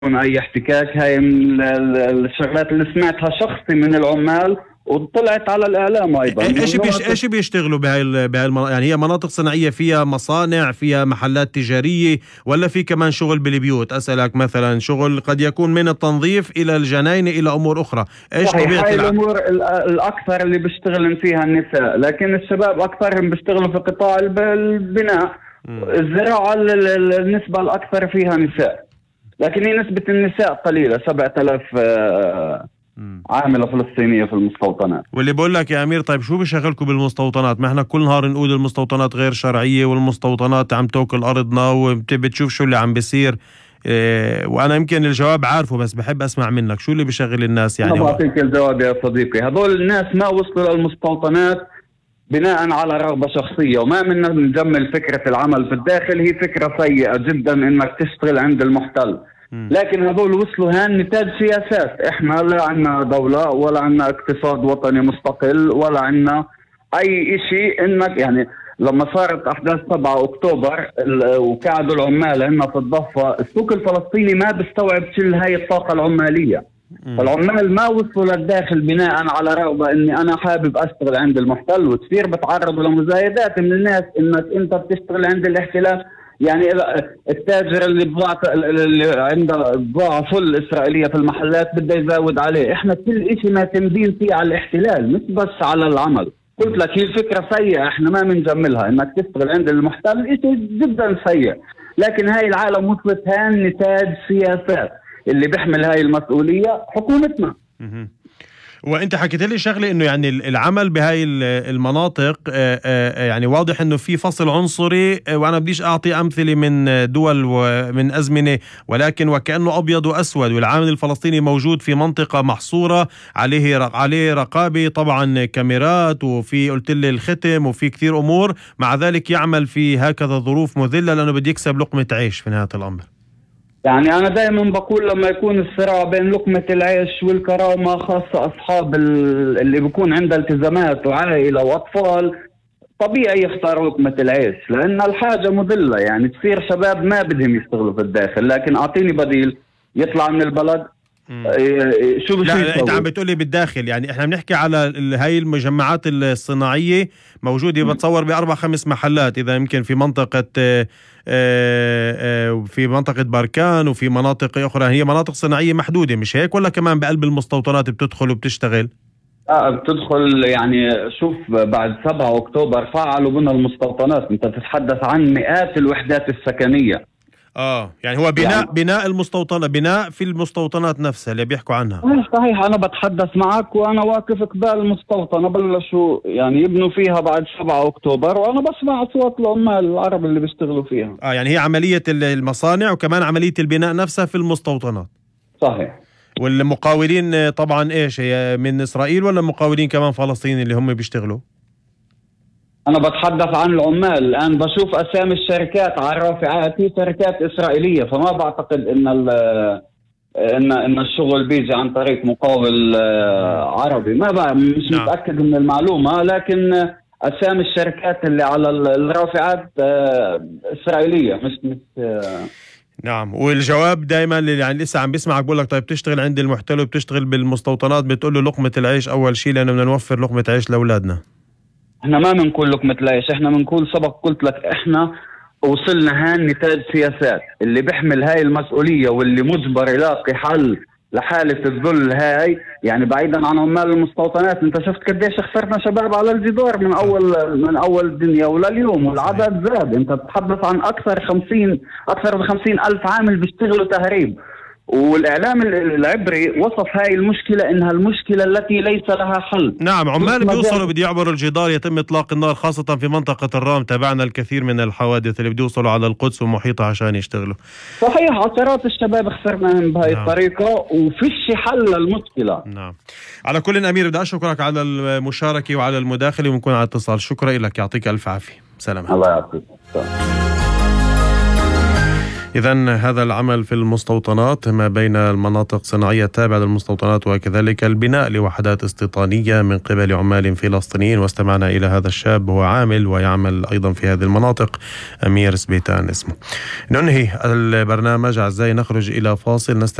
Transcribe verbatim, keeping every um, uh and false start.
أي احتكاك. هاي من الشغلات اللي سمعتها شخصي من العمال وطلعت على الإعلام أيضا. ايش بيش ايش بيشتغلوا بهاي بهاي المناطق؟ يعني هي مناطق صناعية فيها مصانع، فيها محلات تجارية، ولا في كمان شغل بالبيوت؟ أسألك مثلا شغل قد يكون من التنظيف إلى الجناين إلى أمور أخرى. ايش طبيعة هاي الأمور الأكثر اللي بيشتغلن فيها النساء، لكن الشباب أكثرهم بيشتغلوا في قطاع البناء. م. الزراعة النسبة الأكثر فيها نساء، لكن هي نسبة النساء قليلة، سبعة آلاف عاملة فلسطينية في المستوطنات. واللي بقول لك يا أمير، طيب شو بشغلكم بالمستوطنات؟ ما احنا كل نهار نقول المستوطنات غير شرعية والمستوطنات عم توكل أرضنا وبتشوف شو اللي عم بيصير. إيه، وأنا يمكن الجواب عارفه بس بحب أسمع منك شو اللي بشغل الناس. يعني أنا بعطيك الجواب يا صديقي. هذول الناس ما وصلوا للمستوطنات بناء على رغبة شخصية، وما منا نجمل فكرة العمل في الداخل، هي فكرة سيئة جدا انك تشتغل عند المحتل. لكن هذول وصلوا هان نتاج سياسات. احنا لا عنا دولة ولا عنا اقتصاد وطني مستقل ولا عنا اي اشي. انك يعني لما صارت احداث سبعة اكتوبر وقعدوا العمال عنا في الضفة، السوق الفلسطيني ما بيستوعب كل هاي الطاقة العمالية. فالعمال ما وصلوا للداخل بناء على رغبة اني انا حابب اشتغل عند المحتل، وتصير بتعرضوا لمزايدات من الناس انك انت بتشتغل عند الاحتلال. يعني التاجر اللي بضاعة اللي عنده بضاعة فل إسرائيلية في المحلات بده يزود عليه. احنا كل اشي معتمدين فيه على الاحتلال مش بس على العمل. قلت لك هي الفكرة سيئة، احنا ما بنجملها. انك تشتغل عند المحتل اشي جدا سيء، لكن هاي العالم وصلت هان نتاج سياسات. اللي بيحمل هاي المسؤولية حكومتنا. وانت حكيت لي شغله انه يعني العمل بهاي المناطق يعني واضح انه في فصل عنصري، وانا بديش اعطي امثله من دول ومن ازمنه، ولكن وكانه ابيض واسود، والعامل الفلسطيني موجود في منطقه محصوره عليه عليه رقابه طبعا كاميرات، وفي قلت لي الختم، وفي كثير امور، مع ذلك يعمل في هكذا ظروف مذله لانه بده يكسب لقمه عيش في نهايه الامر. يعني أنا دائما بقول لما يكون الصراع بين لقمة العيش والكرامة، خاصة أصحاب اللي بيكون عنده التزامات وعائلة وأطفال، طبيعي يختار لقمة العيش لأن الحاجة مذلة. يعني تصير شباب ما بدهم يشتغلوا في الداخل، لكن أعطيني بديل يطلع من البلد. شو لا, لا انت عم بتقولي بالداخل، يعني احنا بنحكي على هاي المجمعات الصناعية موجودة بتصور بأربع خمس محلات، إذا يمكن في منطقة في منطقة باركان وفي مناطق أخرى. هي مناطق صناعية محدودة مش هيك، ولا كمان بقلب المستوطنات بتدخل وبتشتغل؟ اه بتدخل. يعني شوف بعد سبعة أكتوبر فعلوا بنا المستوطنات، انت تتحدث عن مئات الوحدات السكنية. اه يعني هو بناء يعني بناء المستوطنة، بناء في المستوطنات نفسها اللي بيحكوا عنها. صحيح، انا بتحدث معك وانا واقف قبال المستوطنة بلشوا يعني يبنوا فيها بعد سبعة أكتوبر، وانا بسمع اصوات العمال العرب اللي بيشتغلوا فيها. اه يعني هي عملية المصانع وكمان عملية البناء نفسها في المستوطنات. صحيح. والمقاولين طبعا ايش هي من اسرائيل ولا مقاولين كمان فلسطينيين اللي هم بيشتغلوا؟ أنا بتحدث عن العمال. الآن بشوف أسامي الشركات على الرافعات هي شركات إسرائيلية، فما بعتقد إن إن إن الشغل بيجي عن طريق مقاول عربي. ما بقى مش نعم. متأكد من المعلومة، لكن أسامي الشركات اللي على الرافعات إسرائيلية مش مش نعم. والجواب دائما اللي يعني لسه عم بيسمعك بقول لك طيب بتشتغل عند المحتل وبتشتغل بالمستوطنات، بتقول له لقمة العيش أول شيء لأنه بدنا نوفر لقمة عيش لأولادنا. احنا ما بنقول لقمة العيش، احنا بنقول سبق قلت لك احنا وصلنا هان نتاج سياسات. اللي بيحمل هاي المسؤولية واللي مجبر يلاقي حل لحالة الذل هاي، يعني بعيدا عن عمال المستوطنات. انت شفت قديش خسرنا شباب على الجدار من اول من اول الدنيا ولليوم، والعدد زاد. انت بتتحدث عن اكثر خمسين اكثر من خمسين الف عامل بيشتغلوا تهريب. والإعلام العبري وصف هاي المشكلة إنها المشكلة التي ليس لها حل. نعم، عمال بيوصلوا بدي يعبروا الجدار يتم إطلاق النار، خاصة في منطقة الرام. تابعنا الكثير من الحوادث اللي بدي يوصلوا على القدس ومحيطها عشان يشتغلوا. صحيح، عشرات الشباب خسرناهم بهاي نعم. الطريقة وفيش حل للمشكلة. نعم. على كل أمير بدي أشكرك على المشاركة وعلى المداخلة ونكون على اتصال. شكرا لك، يعطيك ألف عافية. سلام. الله يعطيك. إذن هذا العمل في المستوطنات ما بين المناطق الصناعية التابعة للمستوطنات وكذلك البناء لوحدات استيطانية من قبل عمال فلسطينيين. واستمعنا إلى هذا الشاب، هو عامل ويعمل أيضا في هذه المناطق، أمير سبيتان اسمه. ننهي البرنامج أعزائي، نخرج إلى فاصل.